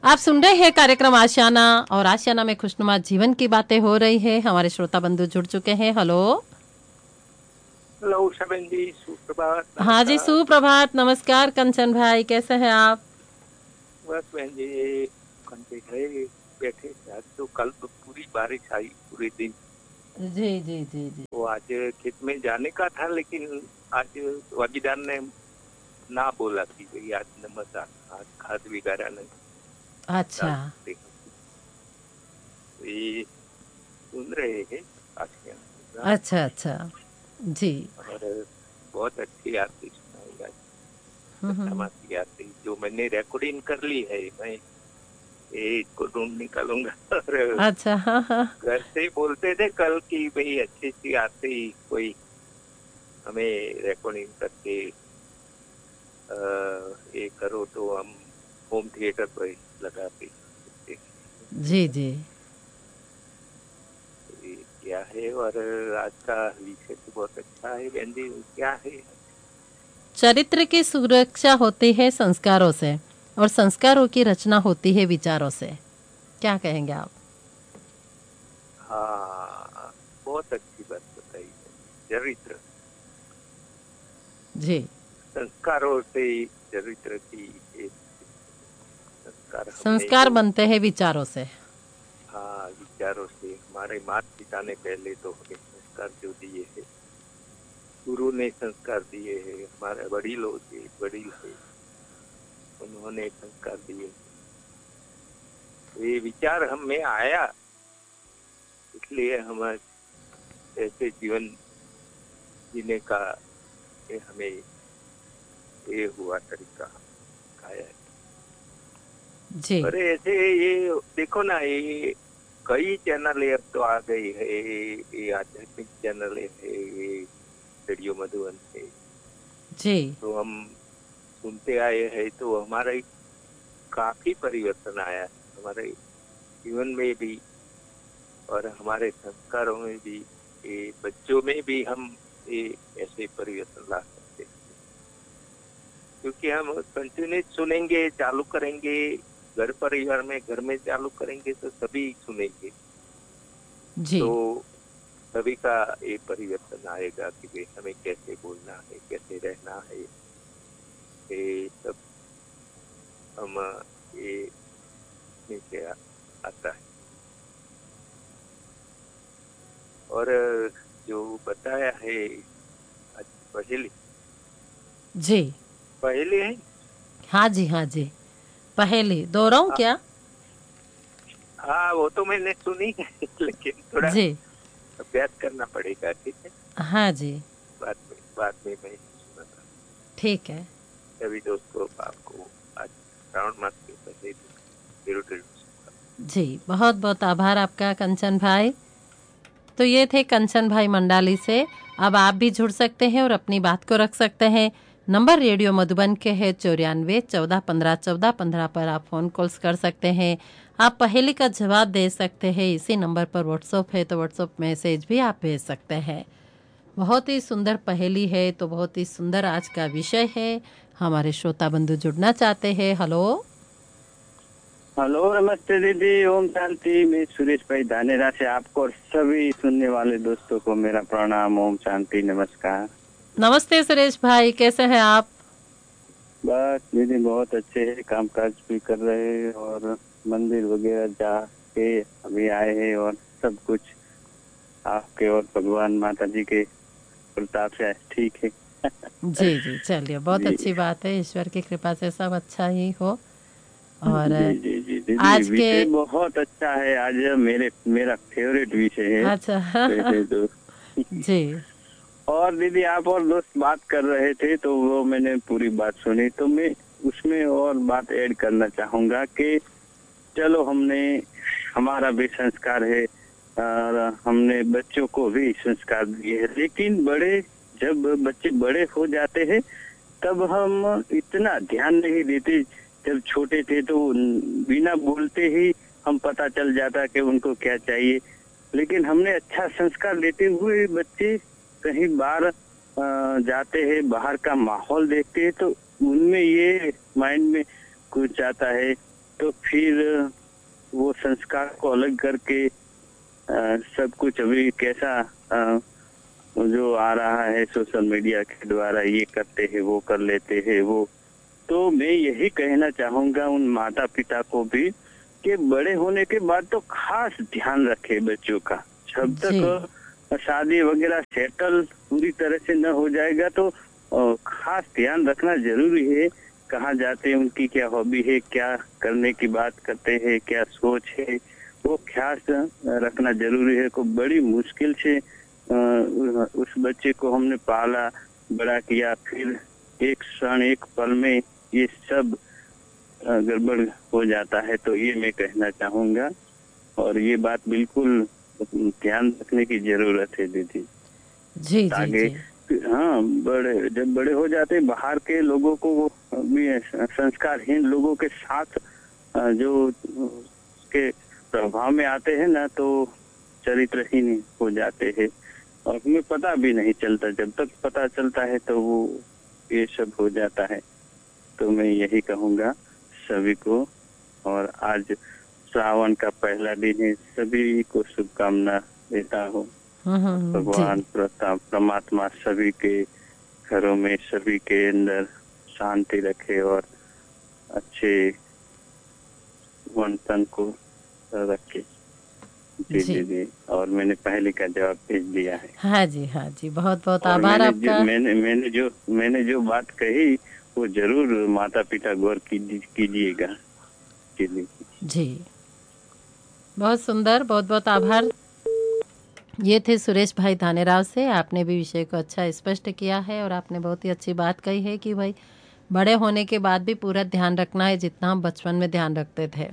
आप सुन रहे हैं कार्यक्रम आशियाना और आशियाना में खुशनुमा जीवन की बातें हो रही है। हमारे श्रोता बंधु जुड़ चुके हैं। हेलो। हेलो उषा बहन जी, सुप्रभात, हाँ जी, नमस्कार। सुप्रभात, नमस्कार कंचन भाई, कैसे हैं आप? बस बहन जी, घंटे गए बैठे थे। आज तो कल तो पूरी बारिश आई पूरे दिन। जी जी जी जी। तो आज खेत में जाने का था, लेकिन आज वागीदार ने ना बोला कि भाई आज न मत आना, आज खाद वगैरह नहीं अच्छा डाल सकते हम। तो ये सुन रहे हैं आशियाना अच्छा अच्छा। जी। और बहुत अच्छी आरती सुनाई आज। हम्म। की आरती जो मैंने रिकॉर्डिंग कर ली है, मैं ये इसको ढूंढ निकालूंगा और अच्छा हाँ हाँ। घर से ही बोलते थे कल की भाई अच्छी सी आरती कोई हमें रिकॉर्डिंग करके ये करो तो हम होम थिएटर पर लगाते हैं। जी जी। ये क्या है, और आज का विषय तो बहुत अच्छा है बहन जी। क्या है? चरित्र की सुरक्षा होती है संस्कारों से और संस्कारों की रचना होती है विचारों से। क्या कहेंगे आप? हाँ, बहुत अच्छी बात बताई है। चरित्र जी। संस्कारों से ही चरित्र की एक संस्कार हमने संस्कार जो, बनते हैं विचारों से। हाँ, विचारों से। हमारे माता पिता ने पहले तो हमें संस्कार जो दिए हैं, गुरु ने संस्कार दिए हैं, हमारे वडीलों के वडील है, उन्होंने संस्कार दिए। ये विचार हम में आया, इसलिए हम ऐसे जीवन जीने का ये हमें ये हुआ तरीका आया है। जी और ऐसे ये देखो ना, ये कई चैनल अब तो आ गई है। ये आध्यात्मिक चैनल है, ये रेडियो मधुबन है। जी। तो हम सुनते आए हैं, तो हमारा काफी परिवर्तन आया है हमारे जीवन में भी और हमारे संस्कारों में भी। ये बच्चों में भी हम ये ऐसे परिवर्तन ला सकते हैं, क्योंकि हम कंटिन्यू सुनेंगे, चालू करेंगे घर परिवार में, घर में चालू करेंगे तो सभी सुनेंगे। जी तो सभी का ये परिवर्तन आएगा कि भाई हमें कैसे बोलना है, कैसे रहना है। ये सब हम ये नीचे आता है। और जो बताया है आज पहेली, जी। पहेली है। हाँ जी हाँ जी। पहेली दोहराऊं हाँ क्या? हाँ, वो तो मैंने सुनी है लेकिन थोड़ा जी। अभ्यास करना पड़ेगा। ठीक है, हाँ जी। बाद में मैं सुनाता हूँ ठीक है। सभी दोस्तों को, आपको आज श्रावण मास की पहेली जरूर जरूर सुनाता जी, बहुत बहुत आभार आपका कंचन भाई। तो ये थे कंचन भाई मंडाली से। अब आप भी जुड़ सकते हैं और अपनी बात को रख सकते हैं। नंबर रेडियो मधुबन के है 94 14 15 14 15 पर आप फ़ोन कॉल्स कर सकते हैं। आप पहेली का जवाब दे सकते हैं। इसी नंबर पर व्हाट्सअप है तो व्हाट्सअप मैसेज भी आप भेज सकते हैं। बहुत ही सुंदर पहेली है तो बहुत ही सुंदर आज का विषय है। हमारे श्रोता बंधु जुड़ना चाहते हैं। हेलो। हेलो, नमस्ते दीदी, ओम शांति। मैं सुरेश भाई धानेरा से आपको और सभी सुनने वाले दोस्तों को मेरा प्रणाम, ओम शांति, नमस्कार। नमस्ते सुरेश भाई, कैसे हैं आप? बस दीदी बहुत अच्छे हैं, कामकाज भी कर रहे हैं और मंदिर वगैरह जाके अभी आए हैं और सब कुछ आपके और भगवान माता जी के प्रताप से ठीक है। जी जी, चलिए बहुत जी अच्छी बात है। ईश्वर की कृपा से सब अच्छा ही हो। और जी जी जी दीदी, आज के विषय बहुत अच्छा है आज। मेरा फेवरेट विषय है अच्छा वैसे तो। जी और दीदी, आप और दोस्त बात कर रहे थे तो वो मैंने पूरी बात सुनी, तो मैं उसमें और बात ऐड करना चाहूंगा कि चलो हमारा भी संस्कार है और हमने बच्चों को भी संस्कार दिए हैं, लेकिन जब बच्चे बड़े हो जाते हैं तब हम इतना ध्यान नहीं देते। जब छोटे थे तो बिना बोलते ही हम पता चल जाता कि उनको क्या चाहिए। लेकिन हमने अच्छा संस्कार देते हुए बच्चे कहीं बाहर जाते हैं, बाहर का माहौल देखते हैं तो उनमें ये माइंड में कुछ आता है, तो फिर वो संस्कार को अलग करके सब कुछ अभी कैसा जो आ रहा है सोशल मीडिया के द्वारा, ये करते हैं वो कर लेते हैं वो। तो मैं यही कहना चाहूंगा उन माता पिता को भी कि बड़े होने के बाद तो खास ध्यान रखे बच्चों का। जब तक शादी वगैरह सेटल पूरी तरह से न हो जाएगा तो खास ध्यान रखना जरूरी है। कहाँ जाते हैं, उनकी क्या हॉबी है, क्या करने की बात करते हैं, क्या सोच है, वो ख्याल रखना जरूरी है। को बड़ी मुश्किल से उस बच्चे को हमने पाला बड़ा किया, फिर एक क्षण एक पल में ये सब गड़बड़ हो जाता है। तो ये मैं कहना चाहूंगा और ये बात बिल्कुल ध्यान रखने की जरूरत है दीदी। जी आगे जी। हाँ, जब बड़े हो जाते बाहर के लोगों को, वो भी संस्कारहीन लोगों के साथ जो के प्रभाव में आते हैं ना, तो चरित्रहीन हो जाते हैं और हमें पता भी नहीं चलता। जब तक पता चलता है तो वो ये सब हो जाता है। तो मैं यही कहूंगा सभी को। और आज श्रावण का पहला दिन है, सभी को शुभकामना देता हूँ। भगवान परमात्मा सभी के घरों में, सभी के अंदर शांति रखे और अच्छे मन तन को रखे। जी जी जी। और मैंने पहले का जवाब भेज दिया है। हाँ जी, बहुत बहुत आभार आपका। मैंने जो बात कही वो जरूर माता पिता गौर कीजिएगा। जी, बहुत सुंदर, बहुत बहुत आभार। ये थे सुरेश भाई धानेराव से। आपने भी विषय को अच्छा स्पष्ट किया है और आपने बहुत ही अच्छी बात कही है कि भाई बड़े होने के बाद भी पूरा ध्यान रखना है जितना हम बचपन में ध्यान रखते थे,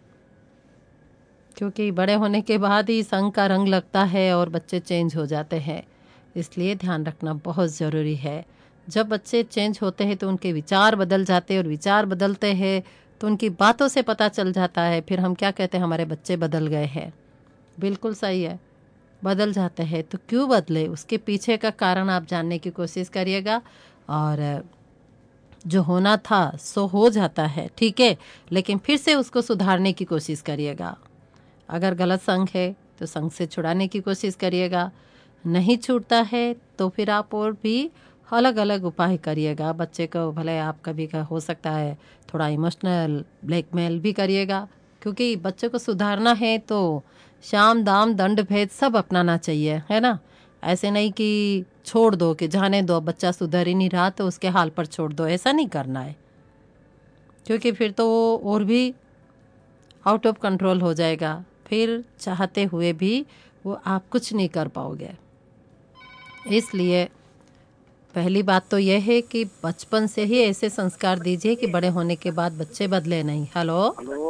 क्योंकि बड़े होने के बाद ही संग का रंग लगता है और बच्चे चेंज हो जाते हैं। इसलिए ध्यान रखना बहुत ज़रूरी है। जब बच्चे चेंज होते हैं तो उनके विचार बदल जाते हैं और विचार बदलते हैं तो उनकी बातों से पता चल जाता है। फिर हम क्या कहते हैं, हमारे बच्चे बदल गए हैं। बिल्कुल सही है, बदल जाते हैं। तो क्यों बदले, उसके पीछे का कारण आप जानने की कोशिश करिएगा। और जो होना था सो हो जाता है, ठीक है, लेकिन फिर से उसको सुधारने की कोशिश करिएगा। अगर गलत संग है तो संग से छुड़ाने की कोशिश करिएगा। नहीं छूटता है तो फिर आप और भी अलग अलग उपाय करिएगा। बच्चे को भले आप कभी का हो सकता है थोड़ा इमोशनल ब्लैकमेल भी करिएगा, क्योंकि बच्चे को सुधारना है तो शाम दाम दंड भेद सब अपनाना चाहिए, है ना। ऐसे नहीं कि छोड़ दो कि जाने दो, बच्चा सुधर ही नहीं रहा तो उसके हाल पर छोड़ दो, ऐसा नहीं करना है, क्योंकि फिर तो वो और भी आउट ऑफ कंट्रोल हो जाएगा। फिर चाहते हुए भी वो आप कुछ नहीं कर पाओगे। इसलिए पहली बात तो यह है कि बचपन से ही ऐसे संस्कार दीजिए कि बड़े होने के बाद बच्चे बदले नहीं। हेलो,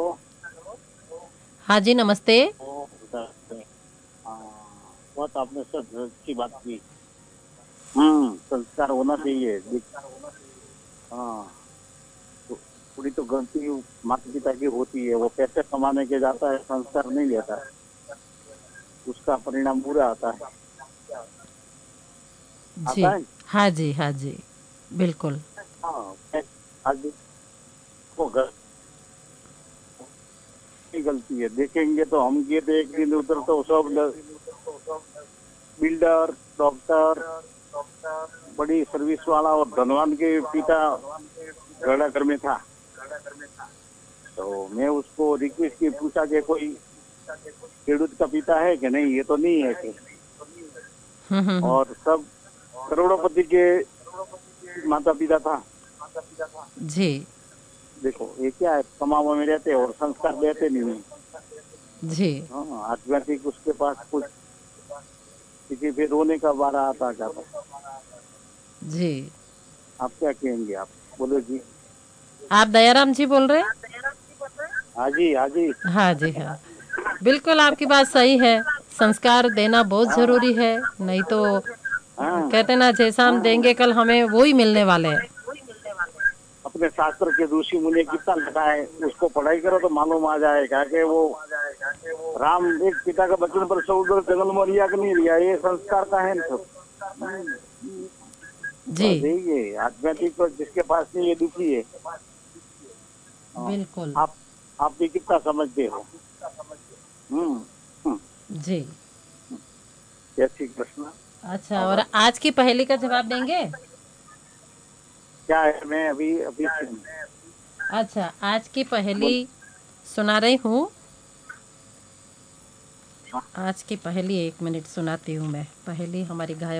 हाँ जी, नमस्ते। बहुत आपने सब अच्छी बात की। संस्कार होना चाहिए। हाँ, थोड़ी तो गलती माता पिता की होती है। वो पैसे कमाने के जाता है, संस्कार नहीं लेता है, उसका परिणाम बुरा आता है। जी हाँ जी, हाँ जी, बिल्कुल। हाँ, आज वो गलती है। देखेंगे तो हम ये तो एक दिन उधर तो सब बिल्डर, डॉक्टर, बड़ी सर्विस वाला और धनवान के पिता गढ़ागर में था। तो मैं उसको रिक्वेस्ट की पूछा कि कोई खेडूत का पिता है कि नहीं, ये तो नहीं है कि। और सब करोड़पति के माता पिता था। जी, देखो ये क्या है, कमावा में रहते और संस्कार देते नहीं। जी हाँ, आध्यात्मिक उसके पास कुछ किसी फिर रोने का वारा आता जाता। जी, आप क्या कहेंगे, आप बोलो जी। आप दयाराम जी बोल रहे हैं? हाँ जी, हाँ जी, हाँ जी, हाँ, बिल्कुल आपकी बात सही है। संस्कार देना बहुत जरूरी है, नहीं तो कहते ना जैसा हम देंगे कल हमें वो ही मिलने वाले हैं। अपने शास्त्र के ऋषि मुनि कितना लिखा है, उसको पढ़ाई करो तो मालूम आ जाएगा कि वो राम एक पिता का बचन पर सौदर जंगल में रिया नहीं रिया, ये संस्कार का है ना। जी, ये आध्यात्मिक तो जिसके पास नहीं ये दुखी है। बिल्कुल। आप आप भी कितना समझते हो। हम्म। जी। जय श्री कृष्ण। अच्छा, और आज की पहेली का जवाब देंगे? क्या है, मैं अभी अभी अच्छा, आज की पहेली सुना रही हूँ। आज की पहेली 1 मिनट सुनाती हूँ मैं। पहेली हमारी गायब